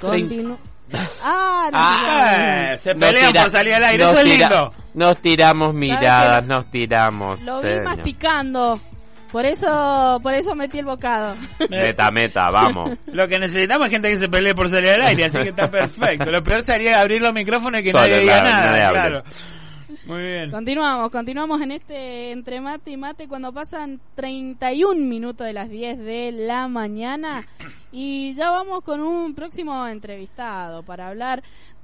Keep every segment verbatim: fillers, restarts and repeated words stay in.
Continu- ah, no, ah no, se pelean tira, por salir al aire, eso es tira, lindo. Nos tiramos miradas, nos tiramos. Lo vi señor. masticando. Por eso, por eso metí el bocado. Meta, meta, vamos. Lo que necesitamos es gente que se pelee por salir al aire, así que está perfecto. Lo peor sería abrir los micrófonos y que Solo, nadie diga claro, nada, nadie hable. claro. Muy bien. Continuamos, continuamos en este entre mate y mate cuando pasan treinta y un minutos de las diez de la mañana y ya vamos con un próximo entrevistado para hablar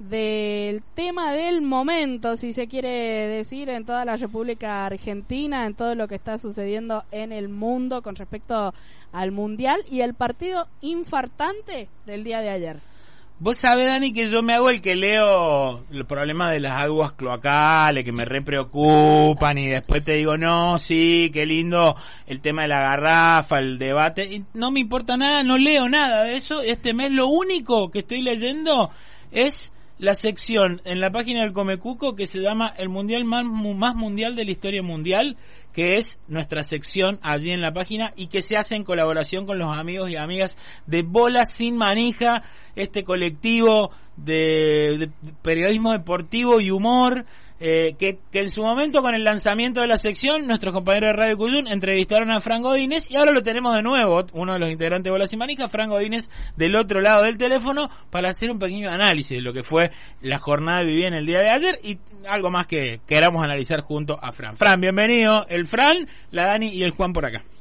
del tema del momento, si se quiere decir, en toda la República Argentina, en todo lo que está sucediendo en el mundo con respecto al Mundial y el partido infartante del día de ayer. Vos sabés, Dani, que yo me hago el que leo el problema de las aguas cloacales, que me re preocupan, y después te digo, no, sí, qué lindo el tema de la garrafa, el debate, y no me importa nada, no leo nada de eso. Este mes lo único que estoy leyendo es la sección en la página del Comecuco que se llama el mundial más, más mundial de la historia mundial, que es nuestra sección allí en la página y que se hace en colaboración con los amigos y amigas de Bolas Sin Manija, este colectivo de, de periodismo deportivo y humor, eh, que, que en su momento con el lanzamiento de la sección nuestros compañeros de Radio Cuyún entrevistaron a Fran Godínez y ahora lo tenemos de nuevo, uno de los integrantes de Bolas Sin Manija, Fran Godínez del otro lado del teléfono, para hacer un pequeño análisis de lo que fue la jornada vivida en el día de ayer y algo más que queramos analizar junto a Fran. Fran, bienvenido, el Fran, la Dani y el Juan por acá.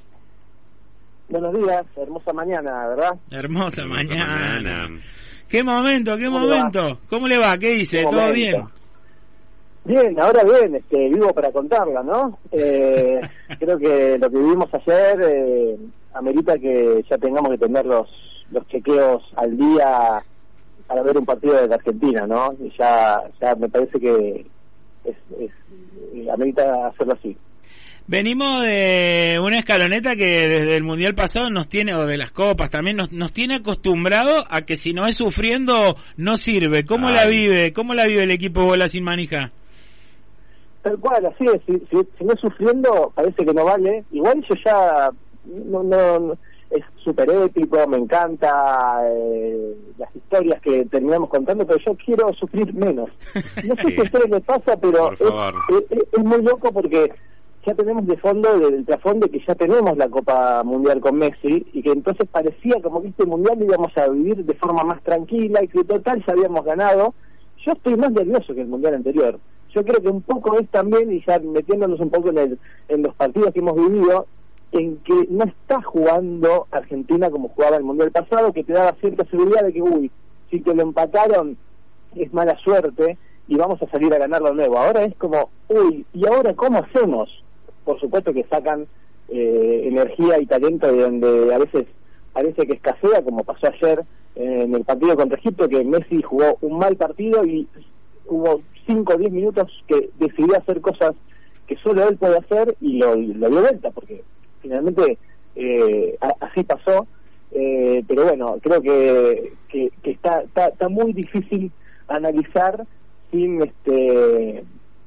Buenos días, hermosa mañana, ¿verdad? Hermosa, hermosa mañana. mañana. Qué momento, qué ¿Cómo momento. le va? ¿Cómo le va? ¿Qué dice? ¿Qué ¿Todo momento? bien? Bien, ahora bien, este, vivo para contarla, ¿no? Eh, creo que lo que vivimos ayer eh, amerita que ya tengamos que tener los, los chequeos al día para ver un partido de la Argentina, ¿no? Y ya, ya me parece que es, es, amerita hacerlo así. Venimos de una escaloneta que desde el Mundial pasado nos tiene, o de las copas también, nos, nos tiene acostumbrado a que si no es sufriendo, no sirve. ¿Cómo Ay. la vive? ¿Cómo la vive el equipo Bolas Sin Manija? Tal cual, así es, si, si, si no es sufriendo, parece que no vale. Igual yo ya, no, no, no es súper épico, me encanta eh, las historias que terminamos contando, pero yo quiero sufrir menos. No sé Sí. si a ustedes les pasa, pero Por favor. es, es, es muy loco porque ya tenemos de fondo, del trasfondo, que ya tenemos la Copa Mundial con Messi, y que entonces parecía como que este Mundial lo íbamos a vivir de forma más tranquila, y que total ya habíamos ganado. Yo estoy más nervioso que el Mundial anterior. Yo creo que un poco es también, y ya metiéndonos un poco en, el, en los partidos que hemos vivido, en que no está jugando Argentina como jugaba el Mundial pasado, que te daba cierta seguridad de que, uy, si te lo empataron es mala suerte y vamos a salir a ganar lo nuevo. Ahora es como, uy, ¿y ahora cómo hacemos? Por supuesto que sacan eh, energía y talento de donde a veces parece que escasea, como pasó ayer eh, en el partido contra Egipto, que Messi jugó un mal partido y hubo cinco o diez minutos que decidió hacer cosas que solo él puede hacer y lo, lo dio vuelta, porque finalmente eh, a, así pasó. Eh, pero bueno, creo que, que, que está, está, está muy difícil analizar sin este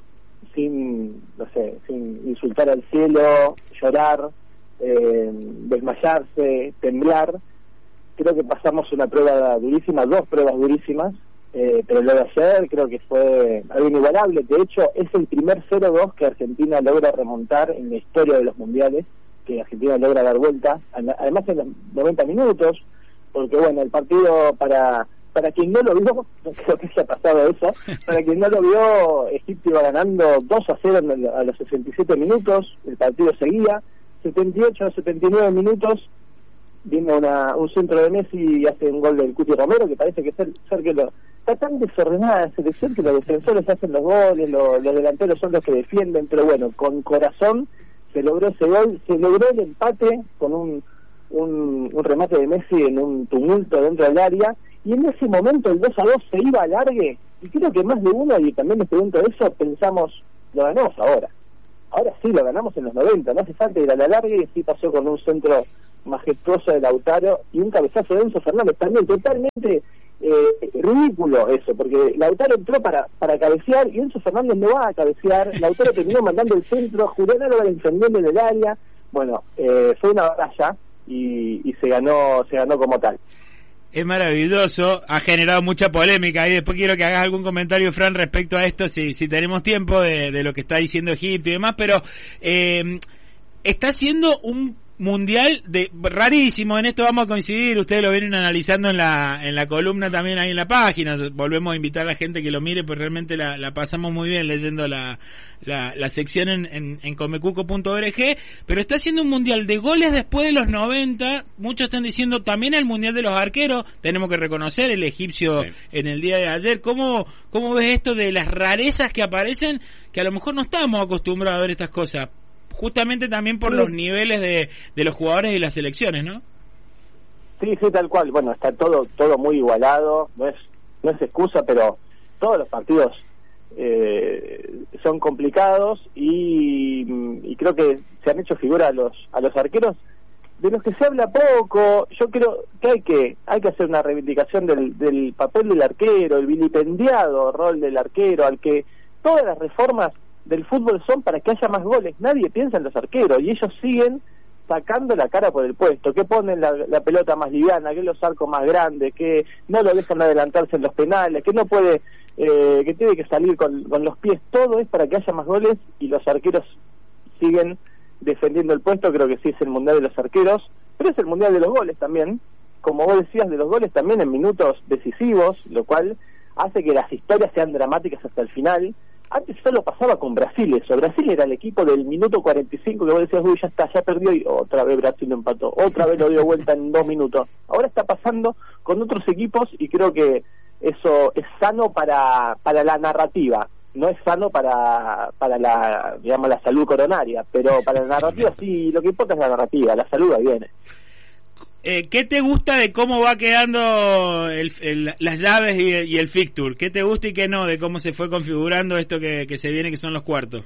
sin no sé sin insultar al cielo, llorar, eh, desmayarse, temblar. Creo que pasamos una prueba durísima, dos pruebas durísimas, eh, pero lo de ayer creo que fue algo inigualable. De hecho, es el primer cero dos que Argentina logra remontar en la historia de los mundiales, que Argentina logra dar vuelta, además en los noventa minutos, porque bueno, el partido, para para quien no lo vio, no creo que haya pasado eso, para quien no lo vio, Egipto iba ganando dos a cero a los sesenta y siete minutos, el partido seguía, setenta y ocho a setenta y nueve minutos, viene una, un centro de Messi y hace un gol del Cuti Romero, que parece que ser, ser que lo, está tan desordenada la selección que los defensores hacen los goles, los, los delanteros son los que defienden, pero bueno, con corazón se logró ese gol, se logró el empate con un, un, un remate de Messi en un tumulto dentro del área, y en ese momento el dos a dos se iba a alargue, y creo que más de uno, y también les pregunto eso, pensamos, lo ganamos ahora. Ahora sí, lo ganamos en los noventa, no hace falta ir a la larga, y sí pasó con un centro majestuoso de Lautaro y un cabezazo de Enzo Fernández, también totalmente eh, ridículo eso, porque Lautaro entró para para cabecear y Enzo Fernández no va a cabecear. Lautaro terminó mandando el centro, Julián Álvarez encendiendo en el área. Bueno, eh, fue una batalla y, y se ganó se ganó como tal. Es maravilloso, ha generado mucha polémica y después quiero que hagas algún comentario, Fran, respecto a esto, si, si tenemos tiempo, de, de lo que está diciendo Egipto y demás, pero eh, está siendo un mundial de rarísimo, en esto vamos a coincidir, ustedes lo vienen analizando en la en la columna también ahí en la página, volvemos a invitar a la gente que lo mire, pues realmente la, la pasamos muy bien leyendo la la, la sección en, en, en comecuco punto org, pero está siendo un mundial de goles después de los noventa, muchos están diciendo también el mundial de los arqueros, tenemos que reconocer el egipcio sí. En el día de ayer. ¿Cómo, cómo ves esto de las rarezas que aparecen, que a lo mejor no estamos acostumbrados a ver estas cosas? Justamente también por sí. Los niveles de, de los jugadores y las selecciones, ¿no? Sí, sí, tal cual. Bueno, está todo todo muy igualado, no es no es excusa, pero todos los partidos eh, son complicados y, y creo que se han hecho figura a los a los arqueros de los que se habla poco. Yo creo que hay que hay que hacer una reivindicación del, del papel del arquero, el vilipendiado rol del arquero, al que todas las reformas del fútbol son para que haya más goles. Nadie piensa en los arqueros y ellos siguen sacando la cara por el puesto, que ponen la, la pelota más liviana, que los arcos más grandes, que no lo dejan adelantarse en los penales, que no puede, eh, que tiene que salir con, con los pies. Todo es para que haya más goles y los arqueros siguen defendiendo el puesto. Creo que sí es el mundial de los arqueros, pero es el mundial de los goles también, como vos decías, de los goles también en minutos decisivos, lo cual hace que las historias sean dramáticas hasta el final. Antes solo pasaba con Brasil eso. Brasil era el equipo del minuto cuarenta y cinco que vos decías, uy, ya está, ya perdió y otra vez Brasil lo empató, otra vez lo dio vuelta en dos minutos. Ahora está pasando con otros equipos y creo que eso es sano para para la narrativa. No es sano para para la, digamos, la salud coronaria, pero para la narrativa sí, lo que importa es la narrativa, la salud ahí viene. Eh, ¿Qué te gusta de cómo va quedando el, el, las llaves y, y el fixture? ¿Qué te gusta y qué no de cómo se fue configurando esto que, que se viene, que son los cuartos?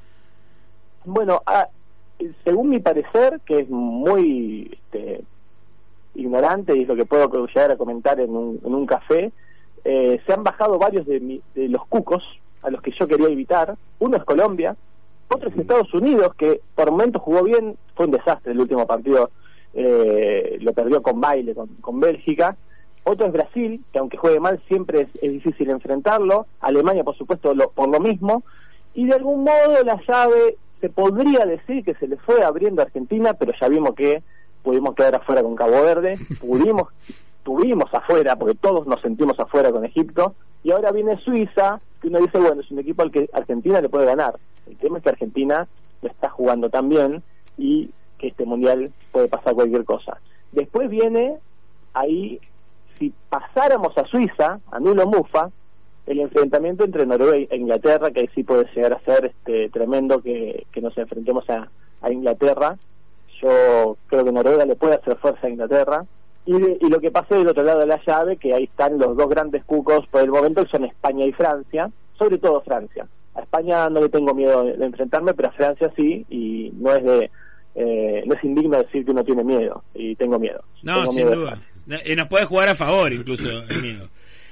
Bueno, a, según mi parecer, que es muy este, ignorante y es lo que puedo llegar a comentar en un, en un café, eh, se han bajado varios de, mi, de los cucos a los que yo quería evitar. Uno es Colombia, otro es Estados Unidos, que por momentos jugó bien, fue un desastre el último partido. Eh, lo perdió con baile con, con Bélgica. Otro es Brasil, que aunque juegue mal siempre es, es difícil enfrentarlo. Alemania, por supuesto, lo, por lo mismo. Y de algún modo la llave se podría decir que se le fue abriendo a Argentina, pero ya vimos que pudimos quedar afuera con Cabo Verde, pudimos tuvimos afuera, porque todos nos sentimos afuera con Egipto, y ahora viene Suiza, que uno dice, bueno, es un equipo al que Argentina le puede ganar. El tema es que Argentina lo está jugando tan bien y que este mundial puede pasar cualquier cosa. Después viene ahí, si pasáramos a Suiza, a Nulo Mufa, el enfrentamiento entre Noruega e Inglaterra, que ahí sí puede llegar a ser este tremendo que, que nos enfrentemos a, a Inglaterra. Yo creo que Noruega le puede hacer fuerza a Inglaterra. Y, de, y lo que pase del otro lado de la llave, que ahí están los dos grandes cucos por el momento, que son España y Francia, sobre todo Francia. A España no le tengo miedo de, de enfrentarme, pero a Francia sí, y no es de eh, no es indigno decir que uno tiene miedo, y tengo miedo. No, tengo sin miedo duda. Y nos puede jugar a favor incluso el miedo.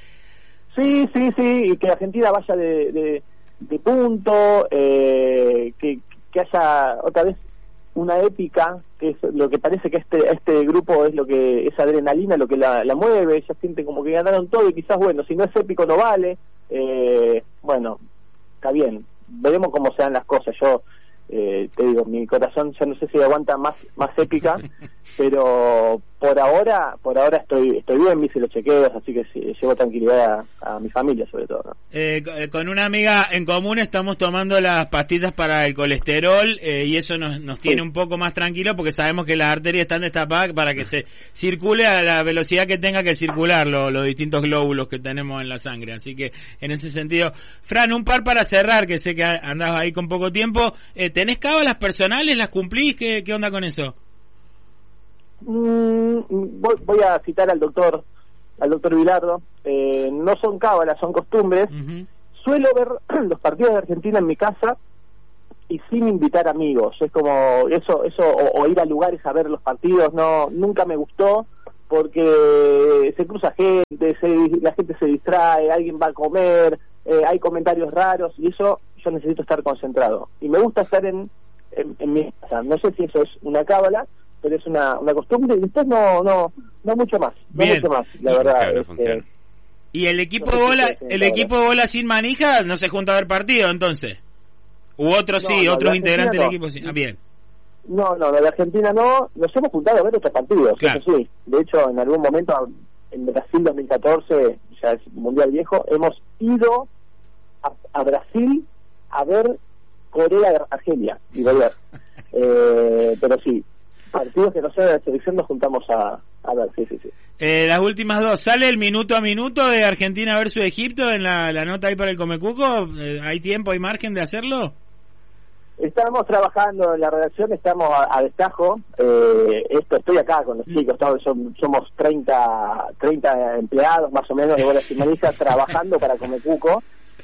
Sí, sí, sí, y que Argentina vaya de, de, de punto, eh, que, que haya otra vez una épica, que es lo que parece que este este grupo es lo que, esa adrenalina lo que la, la mueve, ya sienten como que ganaron todo y quizás, bueno, si no es épico no vale, eh, bueno, está bien, veremos cómo se dan las cosas. Yo eh, te digo, mi corazón ya no sé si aguanta más más épica, pero por ahora por ahora estoy estoy bien, me hice los chequeos, así que sí, llevo tranquilidad a, a mi familia sobre todo, ¿no? Eh, con una amiga en común estamos tomando las pastillas para el colesterol eh, y eso nos, nos tiene sí. un poco más tranquilo porque sabemos que las arterias están destapadas para que se circule a la velocidad que tenga que circular lo, los distintos glóbulos que tenemos en la sangre, así que en ese sentido. Fran, un par para cerrar, que sé que andás ahí con poco tiempo. eh, ¿Tenés cábalas personales? ¿Las cumplís? ¿Qué, qué onda con eso? Mm, voy, voy a citar al doctor al doctor Vilardo. Eh, no son cábalas, son costumbres. Uh-huh. Suelo ver los partidos de Argentina en mi casa y sin invitar amigos. Es como eso, eso o, o ir a lugares a ver los partidos. No, nunca me gustó porque se cruza gente, se, la gente se distrae, alguien va a comer, eh, hay comentarios raros y eso yo necesito estar concentrado. Y me gusta estar en, en, en mi casa. No sé si eso es una cábala, pero es una, una costumbre y después no no no mucho más, no Bien. mucho más, la No verdad. funciona, este, funciona. Y el equipo No de sé si bola, ustedes tienen el la equipo de bola sin manija no se junta a ver partido, entonces. U otros No, sí, no, otros de integrantes del Argentina equipo sí. no. Ah, bien. No, no, de Argentina no, nos hemos juntado a ver otros partidos, Claro. eso sí. De hecho, en algún momento, en Brasil dos mil catorce, ya es Mundial Viejo, hemos ido a, a Brasil a ver Corea-Argelia y volver. eh, pero sí, partidos que no sean de la selección nos juntamos a, a ver, sí, sí, sí. Eh, las últimas dos, ¿sale el minuto a minuto de Argentina versus Egipto en la, la nota ahí para el Comecuco? Eh, ¿Hay tiempo, hay margen de hacerlo? Estamos trabajando en la redacción, estamos a, a destajo. Eh, esto estoy acá con los chicos, estamos, son- somos treinta, treinta empleados más o menos de bolas y manijas trabajando para Comecuco.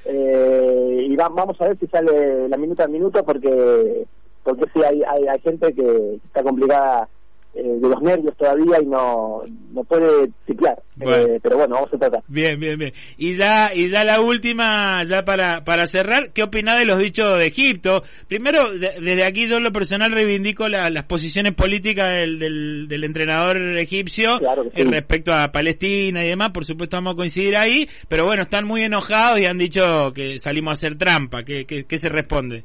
Eh, y va- vamos a ver si sale la minuta a minuto porque porque sí hay, hay, hay gente que está complicada eh, de los nervios todavía y no, no puede ciclar. Bueno. Eh, pero bueno, vamos a tratar. Bien, bien, bien. Y ya y ya la última, ya para para cerrar, ¿qué opinás de los dichos de Egipto? Primero, de- desde aquí yo en lo personal reivindico la- las posiciones políticas del, del, del entrenador egipcio Claro que sí. eh, respecto a Palestina y demás, por supuesto vamos a coincidir ahí, pero bueno, están muy enojados y han dicho que salimos a hacer trampa. ¿Qué, qué, qué se responde?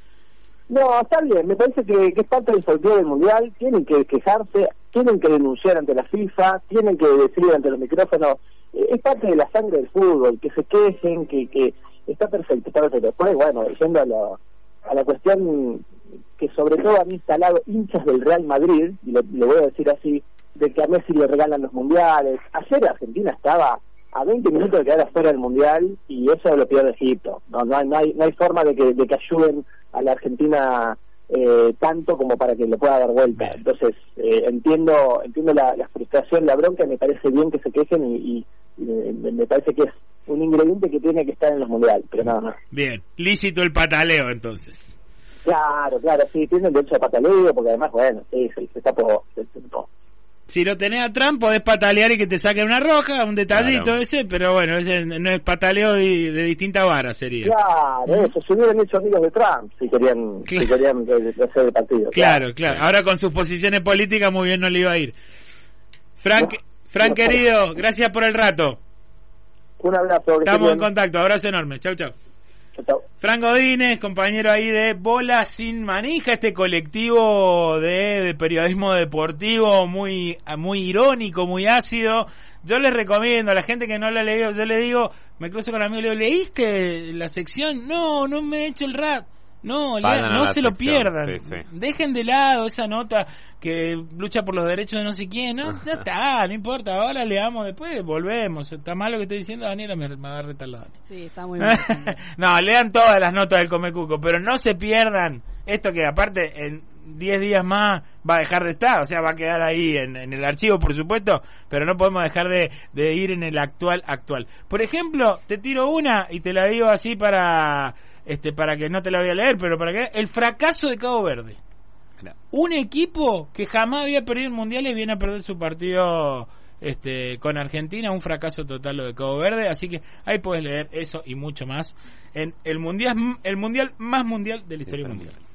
No, está bien, me parece que, que es parte del folclore del Mundial, tienen que quejarse, tienen que denunciar ante la FIFA, tienen que decir ante los micrófonos, eh, es parte de la sangre del fútbol, que se quejen, que, que está perfecto, está perfecto. Después, bueno, yendo a, lo, a la cuestión que sobre todo han instalado hinchas del Real Madrid, y le, le voy a decir así, de que a Messi le regalan los mundiales. Ayer Argentina estaba a veinte minutos de quedar afuera del Mundial y eso lo pierde Egipto. No, no, hay, no, hay, no hay forma de que, de que ayuden a la Argentina eh, tanto como para que le pueda dar vuelta. Entonces, eh, entiendo entiendo la, la frustración, la bronca, me parece bien que se quejen y, y, y me, me parece que es un ingrediente que tiene que estar en los mundiales, pero nada más. Bien, lícito el pataleo entonces. Claro, claro, sí, tienen derecho a pataleo, porque además, bueno, sí, se, se tapó, se, se tapó. Si lo tenés a Trump, podés patalear y que te saquen una roja, un detallito Claro. ese, pero bueno, ese no es pataleo de, de distinta vara, sería. Claro, eso, se hubieran hecho amigos de Trump si querían, Claro. si querían eh, hacer el partido. Claro, claro. Ahora con sus posiciones políticas muy bien no le iba a ir. Frank, No, Frank no, querido, gracias por el rato. Un abrazo. que Estamos estén en bien. contacto, abrazo enorme. Chau, chau. Chau, chau. Frank Godínez, compañero ahí de Bola Sin Manija, este colectivo de, de periodismo deportivo muy muy irónico, muy ácido. Yo les recomiendo a la gente que no la ha leído, yo le digo, me cruzo con amigos, le digo, ¿leíste la sección? No, no me he hecho el rat. No, Vayan lea- a no la se lo sección, pierdan. sí, sí. Dejen de lado esa nota que lucha por los derechos de no sé quién. No, ya está, no importa. Ahora leamos después, volvemos. Está mal lo que estoy diciendo, Daniela me, me va a retar la Dani. Sí, está muy bien. No, lean todas las notas del Comecuco, pero no se pierdan esto que aparte en diez días más va a dejar de estar, o sea, va a quedar ahí en, en el archivo, por supuesto, pero no podemos dejar de, de ir en el actual actual. Por ejemplo, te tiro una y te la digo así para este para que no te la voy a leer, pero para que el fracaso de Cabo Verde. Un equipo que jamás había perdido en mundiales viene a perder su partido este con Argentina, un fracaso total lo de Cabo Verde, así que ahí puedes leer eso y mucho más en el mundial el mundial más mundial de la historia mundial.